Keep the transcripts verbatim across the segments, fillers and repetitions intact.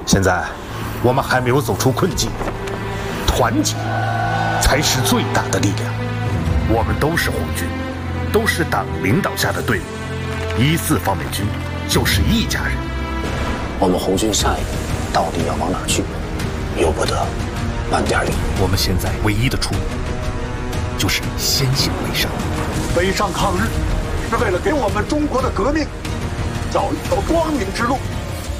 现在我们还没有走出困境，团结才是最大的力量。我们都是红军，都是党领导下的队伍，一四方面军就是一家人。 我们红军下一步到底要往哪去？由不得半点雨。 我们现在唯一的出路就是先行北上。 北上抗日是为了给我们中国的革命找一条光明之路。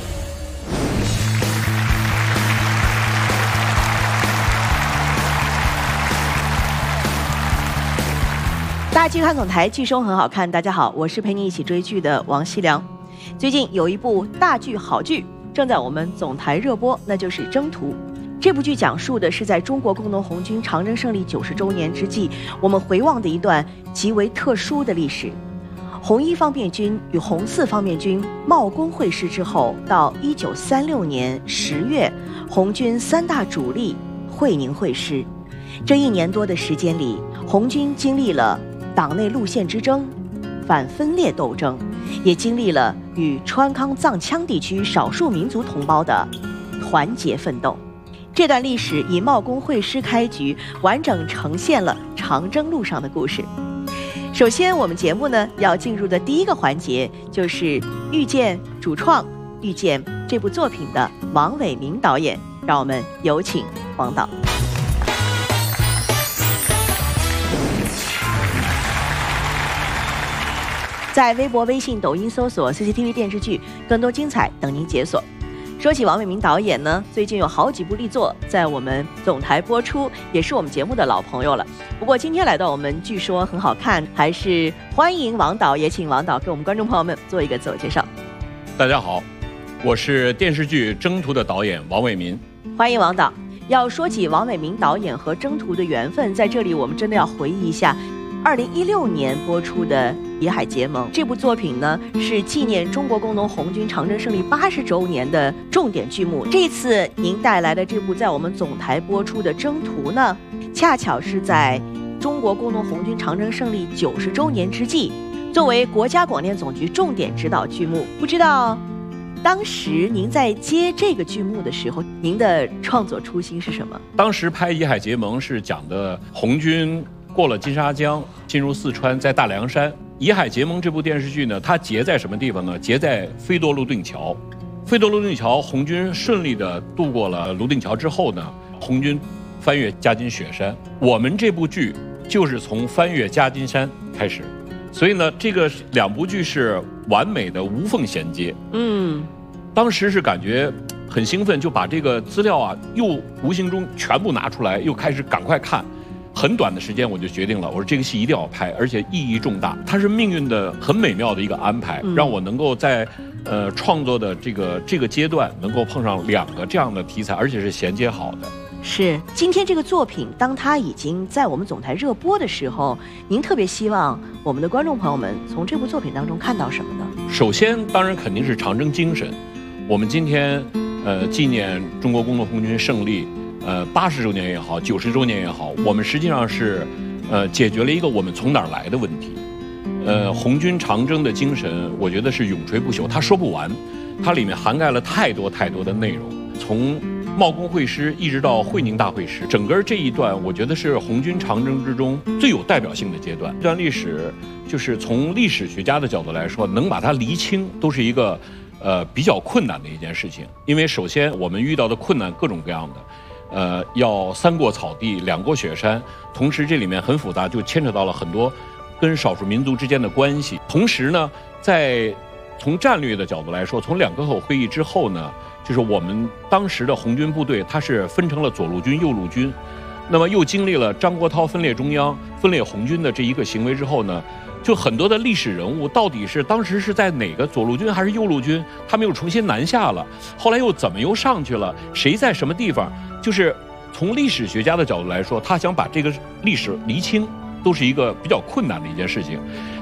大家继续看总台，剧收很好看。大家好，我是陪你一起追剧的王熙良。最近有一部大剧好剧正在我们总台热播，那就是《征途》。这部剧讲述的是在中国工农红军长征胜利九十周年之际，我们回望的一段极为特殊的历史。红一方面军与红四方面军茂功会师之后，到一九三六年十月，红军三大主力会宁会师。这一年多的时间里，红军经历了党内路线之争、反分裂斗争，也经历了与川康藏羌地区少数民族同胞的团结奋斗。这段历史以茂功会师开局，完整呈现了长征路上的故事。首先，我们节目呢要进入的第一个环节，就是遇见主创、遇见这部作品的王伟民导演。让我们有请王导。在微博、微信、抖音搜索 C C T V 电视剧，更多精彩等您解锁。说起王伟民导演呢，最近有好几部力作在我们总台播出，也是我们节目的老朋友了。不过今天来到我们据说很好看，还是欢迎王导，也请王导给我们观众朋友们做一个自我介绍。 大家好，我是电视剧《征途》的导演王伟民。 欢迎王导。要说起王伟民导演和《征途》的缘分，在这里我们真的要回忆一下二零一六年播出的《野海结盟》这部作品呢，是纪念中国工农红军长征胜利八十周年的重点剧目。这次您带来的这部在我们总台播出的《征途》呢，恰巧是在中国工农红军长征胜利九十周年之际，作为国家广电总局重点指导剧目。不知道当时您在接这个剧目的时候，您的创作初心是什么？ 当时拍《野海结盟》是讲的红军过了金沙江，进入四川，在大凉山。《野海结盟》这部电视剧呢，它结在什么地方呢？结在飞多卢顿桥。飞多卢顿桥，红军顺利地渡过了卢顿桥之后呢，红军翻越夹金雪山。我们这部剧就是从翻越夹金山开始，所以呢，这个两部剧是完美的无缝衔接。嗯，当时是感觉很兴奋，就把这个资料啊，又无形中全部拿出来，又开始赶快看。很短的时间我就决定了，我说这个戏一定要拍，而且意义重大。它是命运的很美妙的一个安排，嗯、让我能够在呃创作的这个这个阶段能够碰上两个这样的题材，而且是衔接好的。 是今天这个作品，当它已经在我们总台热播的时候，您特别希望我们的观众朋友们从这部作品当中看到什么呢？ 首先，当然肯定是长征精神。我们今天呃纪念中国工农红军胜利。呃，八十周年也好，九十周年也好，我们实际上是，呃，解决了一个我们从哪儿来的问题。呃，红军长征的精神，我觉得是永垂不朽，它说不完，它里面涵盖了太多太多的内容，从茂功会师一直到会宁大会师，整个这一段，我觉得是红军长征之中最有代表性的阶段。这段历史，就是从历史学家的角度来说，能把它厘清，都是一个呃比较困难的一件事情。因为首先我们遇到的困难各种各样的。呃，要三过草地，两过雪山，同时这里面很复杂，就牵扯到了很多跟少数民族之间的关系。同时呢，在从战略的角度来说，从两个口会议之后呢，就是我们当时的红军部队，它是分成了左路军、右路军，那么又经历了张国焘分裂中央、分裂红军的这一个行为之后呢，就很多的历史人物到底是当时是在哪个左路军还是右路军，他们又重新南下了，后来又怎么又上去了，谁在什么地方，就是从历史学家的角度来说，他想把这个历史厘清，都是一个比较困难的一件事情。